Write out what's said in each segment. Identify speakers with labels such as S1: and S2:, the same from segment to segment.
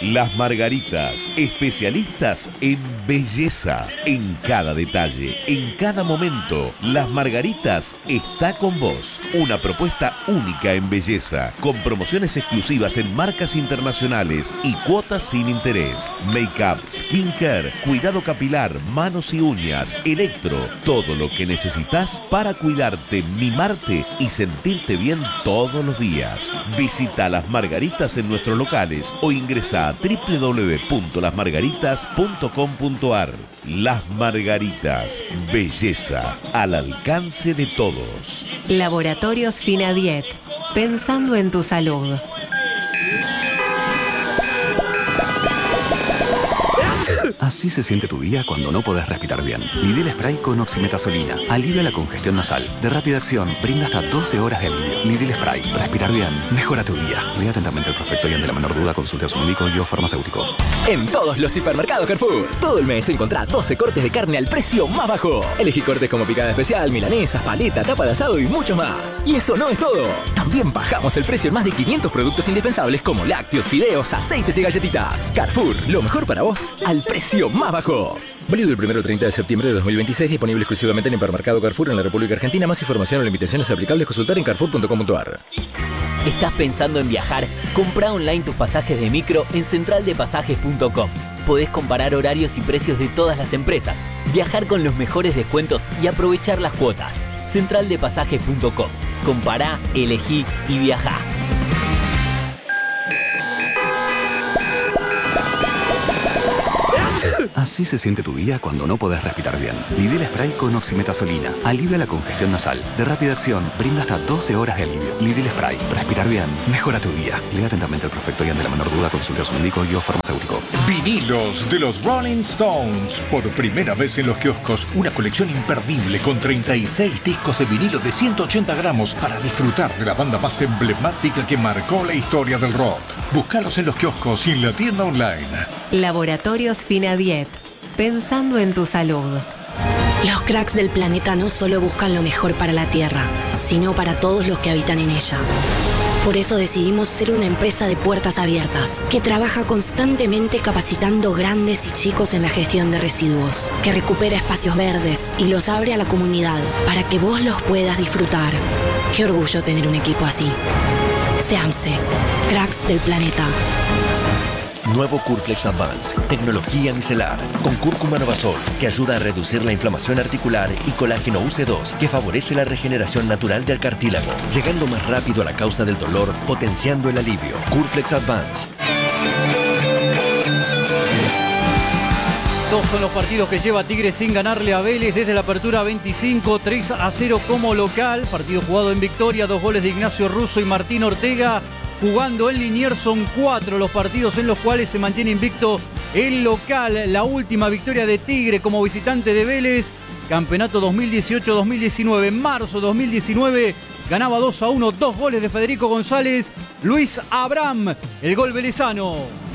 S1: Las Margaritas, especialistas en belleza. En cada detalle, en cada momento, Las Margaritas está con vos. Una propuesta única en belleza, con promociones exclusivas en marcas internacionales y cuotas sin interés. Make-up, skincare, cuidado capilar, manos y uñas, electro. Todo lo que necesitas para cuidarte, mimarte y sentirte bien todos los días. Visita Las Margaritas en nuestros locales o ingresa a www.lasmargaritas.com.ar. Las Margaritas, belleza al alcance de todos.
S2: Laboratorios Finadiet, pensando en tu salud.
S3: Así se siente tu día cuando no podés respirar bien. Lidl Spray con oximetazolina alivia la congestión nasal. De rápida acción, brinda hasta 12 horas de alivio. Lidl Spray, respirar bien, mejora tu día. Lea atentamente el prospecto y ante la menor duda consulte a su médico y o farmacéutico.
S4: En todos los hipermercados Carrefour, todo el mes encontrá 12 cortes de carne al precio más bajo. Elegí cortes como picada especial, milanesas, paleta, tapa de asado y mucho más. Y eso no es todo. También bajamos el precio en más de 500 productos indispensables como lácteos, fideos, aceites y galletitas. Carrefour, lo mejor para vos al precio más bajo. Válido del 1 al 30 de septiembre de 2026. Disponible exclusivamente en Hipermercado Carrefour en la República Argentina. Más información o limitaciones aplicables consultar en carrefour.com.ar.
S5: ¿Estás pensando en viajar? Comprá online tus pasajes de micro en centraldepasajes.com. Podés comparar horarios y precios de todas las empresas, viajar con los mejores descuentos y aprovechar las cuotas. Centraldepasajes.com. Compará, elegí y viajá.
S3: Así se siente tu día cuando no podés respirar bien. Lidl Spray con oximetazolina alivia la congestión nasal. De rápida acción, brinda hasta 12 horas de alivio. Lidl Spray, respirar bien, mejora tu día. Lea atentamente el prospecto y ante la menor duda consulte a su médico y o farmacéutico.
S6: Vinilos de los Rolling Stones. Por primera vez en los kioscos, una colección imperdible con 36 discos de vinilo de 180 gramos para disfrutar de la banda más emblemática que marcó la historia del rock. Búscalos en los kioscos y en la tienda online.
S2: Laboratorios Finadiet, pensando en tu salud.
S7: Los cracks del planeta no solo buscan lo mejor para la Tierra, sino para todos los que habitan en ella. Por eso decidimos ser una empresa de puertas abiertas, que trabaja constantemente capacitando grandes y chicos en la gestión de residuos, que recupera espacios verdes y los abre a la comunidad para que vos los puedas disfrutar. Qué orgullo tener un equipo así. SEAMSE, cracks del planeta.
S8: Nuevo Curflex Advance, tecnología micelar, con cúrcuma novasol, que ayuda a reducir la inflamación articular, y colágeno UC2, que favorece la regeneración natural del cartílago, llegando más rápido a la causa del dolor, potenciando el alivio. Curflex Advance.
S9: Dos son los partidos que lleva Tigre sin ganarle a Vélez desde la apertura 25, 3-0 como local. Partido jugado en victoria, 2 goles de Ignacio Russo y Martín Ortega. Jugando en Liniers son 4 los partidos en los cuales se mantiene invicto el local. La última victoria de Tigre como visitante de Vélez, campeonato 2018-2019. En marzo 2019 ganaba 2-1, 2 goles de Federico González, Luis Abraham, el gol velezano.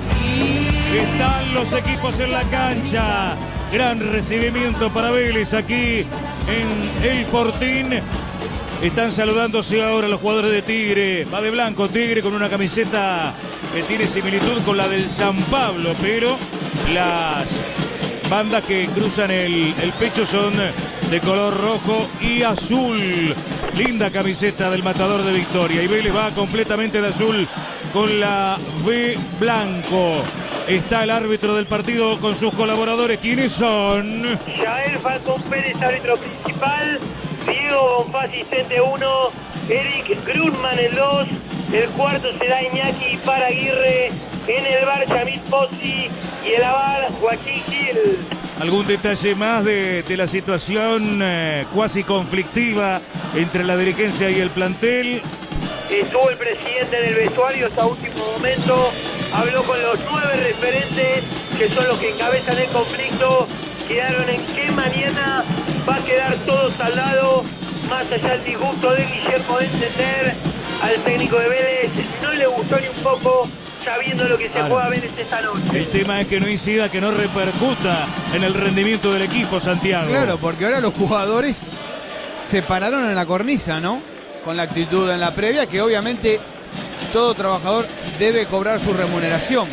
S10: Están los equipos en la cancha. Gran recibimiento para Vélez aquí en El Fortín. Están saludándose ahora los jugadores de Tigre. Va de blanco Tigre con una camiseta que tiene similitud con la del San Pablo, pero las bandas que cruzan el pecho son de color rojo y azul. Linda camiseta del matador de Victoria. Y Vélez va completamente de azul con la B blanco. Está el árbitro del partido con sus colaboradores. ¿Quiénes son?
S11: Yael Falcón Pérez, árbitro principal. Diego Bonfá, asistente 1, Eric Grunman el 2, el cuarto será Iñaki Paraguirre, en el bar Yamil Pozzi y el aval Joaquín Gil.
S10: ¿Algún detalle más de la situación cuasi conflictiva entre la dirigencia y el plantel?
S11: Estuvo el presidente del vestuario hasta último momento, habló con los 9 referentes que son los que encabezan el conflicto. Quedaron en que mañana va a quedar todo saldado, más allá del disgusto de Guillermo de entender al técnico de Vélez, no le gustó ni un poco, sabiendo lo que se juega Vélez esta noche.
S10: El tema es que no incida, que no repercuta en el rendimiento del equipo, Santiago.
S12: Claro, porque ahora los jugadores se pararon en la cornisa, ¿no? Con la actitud en la previa, que obviamente todo trabajador debe cobrar su remuneración.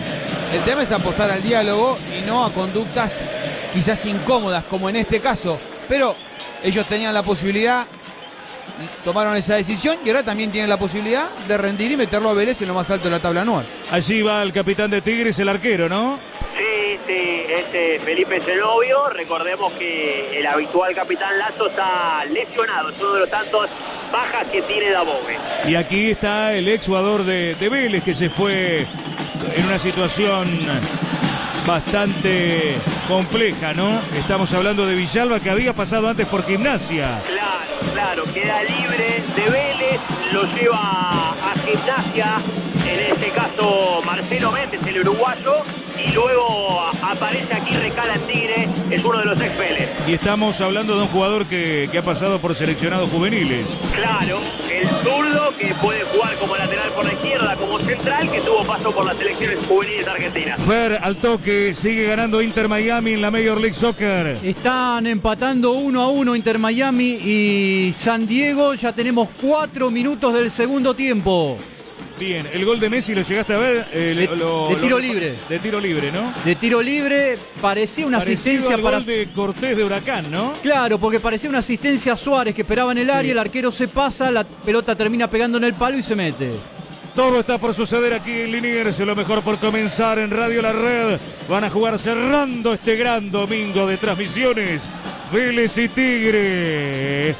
S12: El tema es apostar al diálogo y no a conductas quizás incómodas, como en este caso. Pero ellos tenían la posibilidad, tomaron esa decisión y ahora también tienen la posibilidad de rendir y meterlo a Vélez en lo más alto de la tabla anual.
S10: Allí va el capitán de Tigres, el arquero, ¿no?
S11: Sí, Felipe Zenobio. Recordemos que el habitual capitán Lazo está lesionado. Es uno de los tantos bajas que tiene Dabove.
S10: Y aquí está el exjugador de Vélez que se fue en una situación bastante compleja, ¿no? Estamos hablando de Villalba, que había pasado antes por Gimnasia.
S11: Claro, queda libre de Vélez, lo lleva a Gimnasia, en este caso Marcelo Méndez, el uruguayo, y luego aparece aquí, recala en Tigre, es uno de los ex Vélez.
S10: Y estamos hablando de un jugador que ha pasado por seleccionados juveniles.
S11: Claro, el zurdo que puede jugar como lateral por la izquierda, como central, que tuvo paso por las selecciones juveniles argentinas.
S10: Fer, al toque, sigue ganando Inter Miami en la Major League Soccer.
S9: Están empatando 1-1 Inter Miami y San Diego. Ya tenemos 4 minutos del segundo tiempo.
S10: Bien, el gol de Messi lo llegaste a ver.
S9: De tiro libre.
S10: De tiro libre, ¿no?
S9: De tiro libre, parecía una asistencia
S10: al
S9: para
S10: gol de Cortés de Huracán, ¿no?
S9: Claro, porque parecía una asistencia a Suárez que esperaba en el área, el arquero se pasa, la pelota termina pegando en el palo y se mete.
S10: Todo está por suceder aquí en Liniers, lo mejor por comenzar en Radio La Red. Van a jugar cerrando este gran domingo de transmisiones. Vélez y Tigre.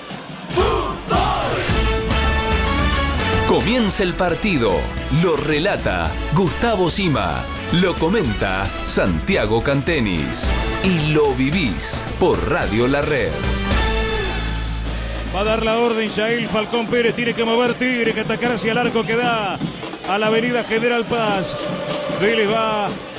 S13: Comienza el partido, lo relata Gustavo Sima, lo comenta Santiago Cantenis y lo vivís por Radio La Red.
S10: Va a dar la orden Yael Falcón Pérez, tiene que mover Tigre, que atacar hacia el arco que da a la avenida General Paz. Vélez va